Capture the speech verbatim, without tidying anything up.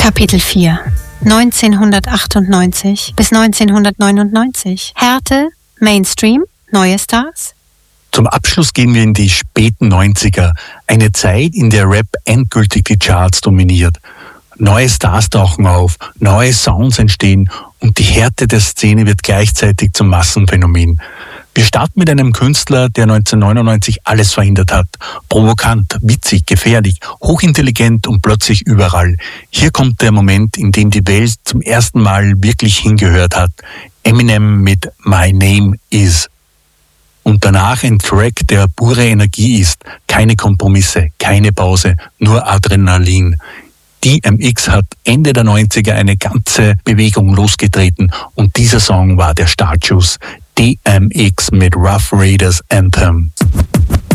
Kapitel vier. neunzehnhundertachtundneunzig bis neunzehnhundertneunundneunzig. Härte, Mainstream, neue Stars. Zum Abschluss gehen wir in die späten neunziger, eine Zeit, in der Rap endgültig die Charts dominiert. Neue Stars tauchen auf, neue Sounds entstehen und die Härte der Szene wird gleichzeitig zum Massenphänomen. Wir starten mit einem Künstler, der neunzehnhundertneunundneunzig alles verhindert hat. Provokant, witzig, gefährlich, hochintelligent und plötzlich überall. Hier kommt der Moment, in dem die Welt zum ersten Mal wirklich hingehört hat. Eminem mit My Name Is. Und danach ein Track, der pure Energie ist. Keine Kompromisse, keine Pause, nur Adrenalin. D M X hat Ende der neunziger eine ganze Bewegung losgetreten und dieser Song war der Startschuss. D M X mit Rough Raiders Anthem.